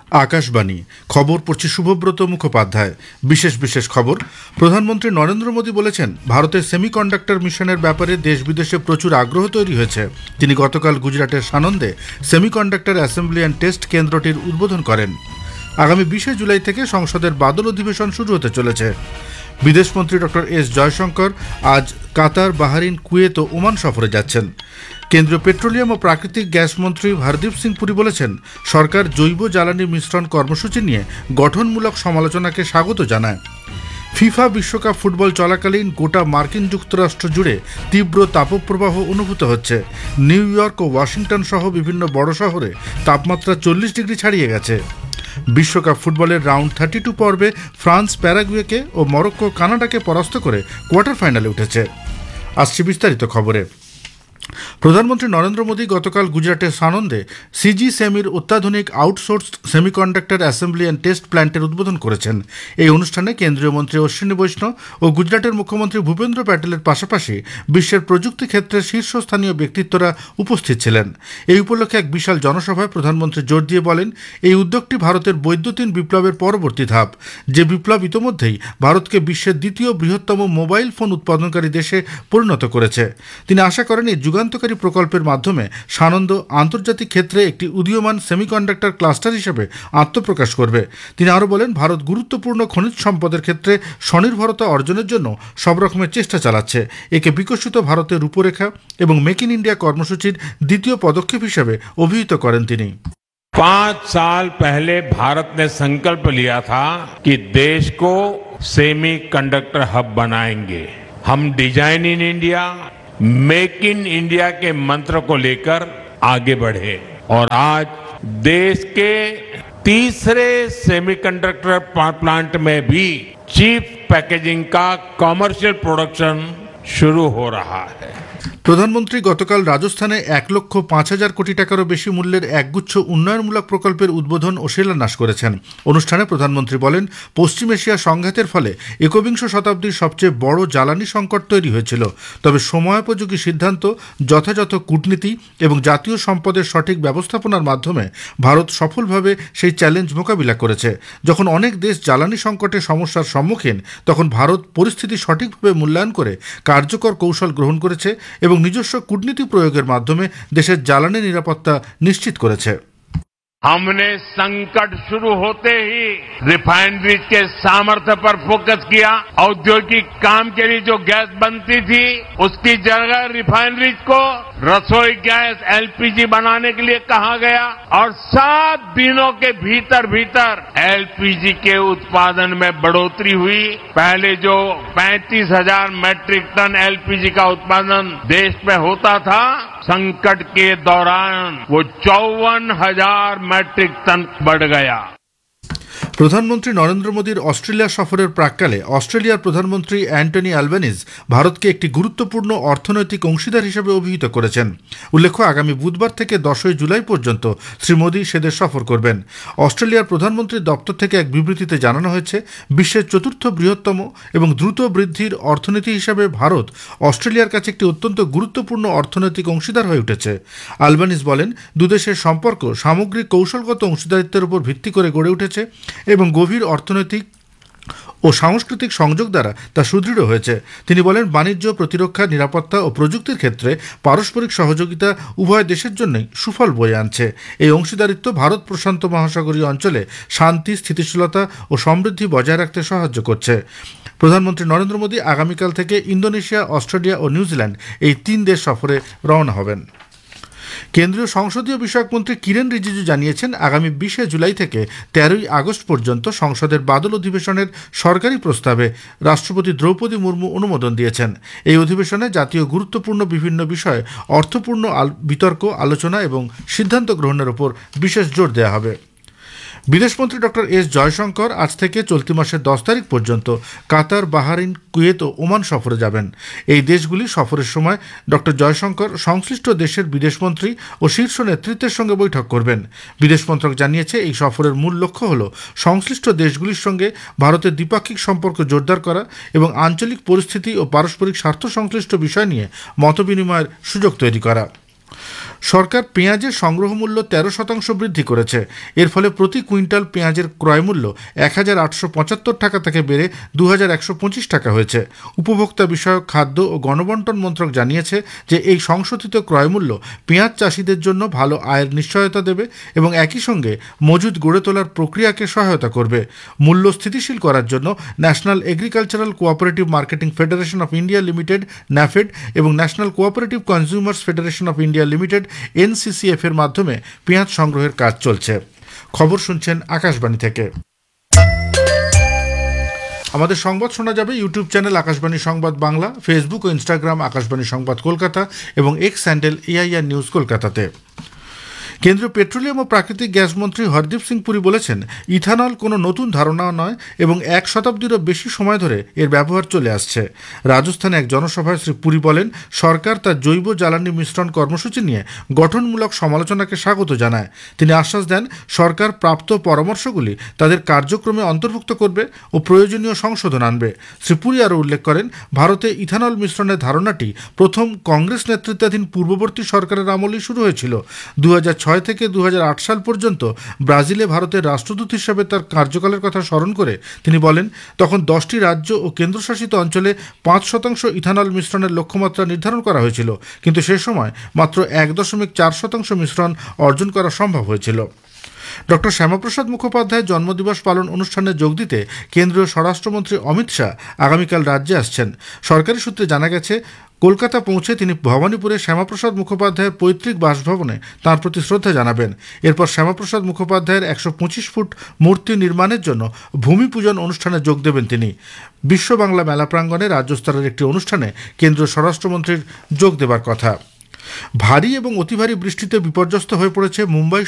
আকাশবাণী খবর পড়ছি শুভব্রত মুখোপাধ্যায়। বিশেষ খবর। প্রধানমন্ত্রী নরেন্দ্র মোদী বলেছেন, ভারতের সেমিকন্ডাক্টর মিশনের ব্যাপারে দেশ বিদেশে প্রচুর আগ্রহ তৈরি হয়েছে। তিনি গতকাল গুজরাটের সানন্দে সেমিকন্ডাক্টর অ্যাসেম্বলি অ্যান্ড টেস্ট কেন্দ্রটির উদ্বোধন করেন। আগামী 20 জুলাই থেকে সংসদের বাদল অধিবেশন শুরু হতে চলেছে। বিদেশমন্ত্রী ডক্টর এস জয়শঙ্কর আজ কাতার, বাহরিন, কুয়েত ও ওমান সফরে যাচ্ছেন। কেন্দ্রীয় পেট্রোলিয়াম ও প্রাকৃতিক গ্যাস মন্ত্রী হরদীপ সিং পুরী বলেছেন, সরকার জৈব জ্বালানি মিশ্রণ কর্মসূচি নিয়ে গঠনমূলক সমালোচনাকে স্বাগত জানায়। ফিফা বিশ্বকাপ ফুটবল চলাকালীন গোটা মার্কিন যুক্তরাষ্ট্র জুড়ে তীব্র তাপপ্রবাহ অনুভূত হচ্ছে। নিউ ইয়র্ক ও ওয়াশিংটন সহ বিভিন্ন বড় শহরে তাপমাত্রা 40 ডিগ্রি ছাড়িয়ে গেছে। বিশ্বকাপ ফুটবলের রাউন্ড 32 পর্বে ফ্রান্স প্যারাগুয়েকে ও মরক্কো কানাডাকে পরাস্ত করে কোয়ার্টার ফাইনালে উঠেছে। আসছে বিস্তারিত খবরে। প্রধানমন্ত্রী নরেন্দ্র মোদী গতকাল গুজরাটের সানন্দে সিজি সেমির অত্যাধুনিক outsourced semiconductor assembly and test প্ল্যান্টের উদ্বোধন করেছেন। এই অনুষ্ঠানে কেন্দ্রীয় মন্ত্রী অশ্বিনী বৈষ্ণব ও গুজরাটের মুখ্যমন্ত্রী ভূপেন্দ্র প্যাটেলের পাশাপাশি বিশ্বের প্রযুক্তি ক্ষেত্রে শীর্ষস্থানীয় ব্যক্তিত্বরা উপস্থিত ছিলেন। এই উপলক্ষে এক বিশাল জনসভায় প্রধানমন্ত্রী জোর দিয়ে বলেন, এই উদ্যোগটি ভারতের বৈদ্যুতিন বিপ্লবের পরবর্তী ধাপ, যে বিপ্লব ইতোমধ্যেই ভারতকে বিশ্বের দ্বিতীয় বৃহত্তম মোবাইল ফোন উৎপাদনকারী দেশে পরিণত করেছে। তিনি আশা করেন এই যুগান্তকারী প্রকল্পের মাধ্যমে সানন্দ আন্তর্জাতিক ক্ষেত্রে একটি উদীয়মান সেমিকন্ডাক্টর ক্লাস্টার হিসেবে আত্মপ্রকাশ করবে। তিনি আরও বলেন, ভারত গুরুত্বপূর্ণ খনিজ সম্পদের ক্ষেত্রে স্বনির্ভরতা অর্জনের জন্য সব রকমের চেষ্টা চালাচ্ছে। একে বিকশিত ভারতের রূপরেখা এবং মেক ইন ইন্ডিয়া কর্মসূচির দ্বিতীয় পদক্ষেপ হিসেবে অভিহিত করেন তিনি। 5 साल पहले भारत ने संकल्प लिया था कि देश को सेमीकंडक्टर हब बनाएंगे। हम design in India, make in India के मंत्र को लेकर आगे बढ़े और आज देश के तीसरे सेमीकंडक्टर प्लांट में भी चीप पैकेजिंग का कमर्शियल प्रोडक्शन शुरू हो रहा है। প্রধানমন্ত্রী গতকাল রাজস্থানে 1,05,000 কোটি টাকারও বেশি মূল্যের একগুচ্ছ উন্নয়নমূলক প্রকল্পের উদ্বোধন ও শিলান্যাস করেছেন। অনুষ্ঠানে প্রধানমন্ত্রী বলেন, পশ্চিম এশিয়া সংঘাতের ফলে একবিংশ শতাব্দীর সবচেয়ে বড় জ্বালানি সংকট তৈরি হয়েছিল। তবে সময়োপযোগী সিদ্ধান্ত, যথাযথ কূটনীতি এবং জাতীয় সম্পদের সঠিক ব্যবস্থাপনার মাধ্যমে ভারত সফলভাবে সেই চ্যালেঞ্জ মোকাবিলা করেছে। যখন অনেক দেশ জ্বালানি সংকটের সমস্যার সম্মুখীন, তখন ভারত পরিস্থিতি সঠিকভাবে মূল্যায়ন করে কার্যকর কৌশল গ্রহণ করেছে এবং নিজস্ব কূটনীতি প্রয়োগের মাধ্যমে দেশের জ্বালানি নিরাপত্তা নিশ্চিত করেছে। हमने संकट शुरू होते ही रिफाइनरीज के सामर्थ्य पर फोकस किया। औद्योगिक काम के लिए जो गैस बनती थी, उसकी जगह रिफाइनरीज को रसोई गैस एलपीजी बनाने के लिए कहा गया और 7 दिनों के भीतर एलपीजी के उत्पादन में बढ़ोतरी हुई। पहले जो 35,000 मैट्रिक टन एलपीजी का उत्पादन देश में होता था, संकट के दौरान वो 54,000 मैट्रिक टन बढ़ गया। প্রধানমন্ত্রী নরেন্দ্র মোদীর অস্ট্রেলিয়া সফরের প্রাক্কালে অস্ট্রেলিয়ার প্রধানমন্ত্রী অ্যান্টনি অ্যালবানিজ ভারতকে একটি গুরুত্বপূর্ণ অর্থনৈতিক অংশীদার হিসেবে অভিহিত করেছেন। উল্লেখ্য, আগামী বুধবার থেকে 10 জুলাই পর্যন্ত শ্রী মোদী সেদেশ সফর করবেন। অস্ট্রেলিয়ার প্রধানমন্ত্রীর দপ্তর থেকে এক বিবৃতিতে জানানো হয়েছে, বিশ্বের চতুর্থ বৃহত্তম এবং দ্রুত বৃদ্ধির অর্থনীতি হিসাবে ভারত অস্ট্রেলিয়ার কাছে একটি অত্যন্ত গুরুত্বপূর্ণ অর্থনৈতিক অংশীদার হয়ে উঠেছে। অ্যালবানিজ বলেন, দুদেশের সম্পর্ক সামগ্রিক কৌশলগত অংশীদারিত্বের উপর ভিত্তি করে গড়ে উঠেছে এবং গভীর অর্থনৈতিক ও সাংস্কৃতিক সংযোগ দ্বারা তা সুদৃঢ় হয়েছে। তিনি বলেন, বাণিজ্য, প্রতিরক্ষা, নিরাপত্তা ও প্রযুক্তির ক্ষেত্রে পারস্পরিক সহযোগিতা উভয় দেশের জন্যই সুফল বয়ে আনছে। এই অংশীদারিত্ব ভারত প্রশান্ত মহাসাগরীয় অঞ্চলে শান্তি, স্থিতিশীলতা ও সমৃদ্ধি বজায় রাখতে সাহায্য করছে। প্রধানমন্ত্রী নরেন্দ্র মোদী আগামীকাল থেকে ইন্দোনেশিয়া, অস্ট্রেলিয়া ও নিউজিল্যান্ড এই 3 দেশ সফরে রওনা হবেন। কেন্দ্রীয় সংসদীয় বিষয়ক মন্ত্রী কিরেন রিজিজু জানিয়েছেন, আগামী 20 জুলাই থেকে 13 আগস্ট পর্যন্ত সংসদের বাদল অধিবেশনের সরকারি প্রস্তাবে রাষ্ট্রপতি দ্রৌপদী মুর্মু অনুমোদন দিয়েছেন। এই অধিবেশনে জাতীয় গুরুত্বপূর্ণ বিভিন্ন বিষয়ে অর্থপূর্ণ বিতর্ক, আলোচনা এবং সিদ্ধান্ত গ্রহণের উপর বিশেষ জোর দেওয়া হবে। বিদেশমন্ত্রী ডক্টর এস জয়শঙ্কর আজ থেকে চলতি মাসের 10 তারিখ পর্যন্ত কাতার, বাহরিন, কুয়েত ও ওমান সফরে যাবেন। এই দেশগুলি সফরের সময় ডক্টর জয়শঙ্কর সংশ্লিষ্ট দেশের বিদেশমন্ত্রী ও শীর্ষ নেতৃত্বের সঙ্গে বৈঠক করবেন। বিদেশ মন্ত্রক জানিয়েছে, এই সফরের মূল লক্ষ্য হল সংশ্লিষ্ট দেশগুলির সঙ্গে ভারতের দ্বিপাক্ষিক সম্পর্ক জোরদার করা এবং আঞ্চলিক পরিস্থিতি ও পারস্পরিক স্বার্থ সংশ্লিষ্ট বিষয় নিয়ে মতবিনিময়ের সুযোগ তৈরি করা। সরকার পেঁয়াজের সংগ্রহ মূল্য 13% বৃদ্ধি করেছে। এর ফলে প্রতি কুইন্টাল পেঁয়াজের ক্রয় মূল্য 1,875 টাকা থেকে বেড়ে 2,125 টাকা হয়েছে। উপভোক্তা বিষয়ক, খাদ্য ও গণবণ্টন মন্ত্রক জানিয়েছে যে এই সংশোধিত ক্রয় মূল্য পেঁয়াজ চাষিদের জন্য ভালো আয়ের নিশ্চয়তা দেবে এবং একই সঙ্গে মজুদ গড়ে তোলার প্রক্রিয়াকে সহায়তা করবে। মূল্য স্থিতিশীল করার জন্য national agricultural cooperative marketing federation of India limited ন্যাফেড এবং national cooperative consumers federation of India limited NCCF এর মাধ্যমে পেঁয়াজ সংগ্রহের কাজ চলছে। খবর শুনছেন আকাশবাণী থেকে। আমাদের সংবাদ শোনা যাবে ইউটিউব চ্যানেল আকাশবাণী সংবাদ বাংলা, ফেসবুক ও ইনস্টাগ্রাম আকাশবাণী সংবাদ কলকাতা এবং এক্স হ্যান্ডেল AIR নিউজ কলকাতাতে। কেন্দ্রীয় পেট্রোলিয়াম ও প্রাকৃতিক গ্যাস মন্ত্রী হরদীপ সিং পুরী বলেছেন, ইথানল কোনো নতুন ধারণা নয় এবং 1 শতাব্দীরও বেশি সময় ধরে এর ব্যবহার চলে আসছে। রাজস্থানে এক জনসভায় শ্রী পুরী বলেন, সরকার তার জৈব জ্বালানি মিশ্রণ কর্মসূচি নিয়ে গঠনমূলক সমালোচনাকে স্বাগত জানায়। তিনি আশ্বাস দেন, সরকার প্রাপ্ত পরামর্শগুলি তাদের কার্যক্রমে অন্তর্ভুক্ত করবে ও প্রয়োজনীয় সংশোধন আনবে। শ্রী পুরী আরও উল্লেখ করেন, ভারতে ইথানল মিশ্রণের ধারণাটি প্রথম কংগ্রেস নেতৃত্বাধীন পূর্ববর্তী সরকারের আমলেই শুরু হয়েছিল। 2006 থেকে 2008 সাল পর্যন্ত ব্রাজিলে ভারতের রাষ্ট্রদূত হিসেবে তার কার্যকালের কথা স্মরণ করে তিনি বলেন, তখন 10টি রাজ্য ও কেন্দ্রশাসিত অঞ্চলে 5% ইথানল মিশ্রণের লক্ষ্যমাত্রা নির্ধারণ করা হয়েছিল, কিন্তু সে সময় মাত্র 1.4% মিশ্রণ অর্জন করা সম্ভব হয়েছিল। ডক্টর শ্যামাপ্রসাদ মুখোপাধ্যায়ের জন্মদিবস পালন অনুষ্ঠানে যোগ দিতে কেন্দ্রীয় স্বরাষ্ট্রমন্ত্রী অমিত শাহ আগামীকাল রাজ্যে আসছেন। সরকারি সূত্রে জানা গেছে, কলকাতা পৌঁছে তিনি ভবানীপুরে শ্যামাপ্রসাদ মুখোপাধ্যায়ের পৈতৃক বাসভবনে তাঁর প্রতি শ্রদ্ধা জানাবেন। এরপর শ্যামাপ্রসাদ মুখোপাধ্যায়ের 125 ফুট মূর্তি নির্মাণের জন্য ভূমি পূজন অনুষ্ঠানে যোগ দেবেন তিনি। বিশ্ব বাংলা মেলা প্রাঙ্গণে রাজ্যস্তরের একটি অনুষ্ঠানে কেন্দ্রীয় স্বরাষ্ট্রমন্ত্রীর যোগ দেবার কথা। ভারী এবং অতি ভারী বৃষ্টিতে বিপর্যস্ত হয়ে পড়েছে মুম্বাই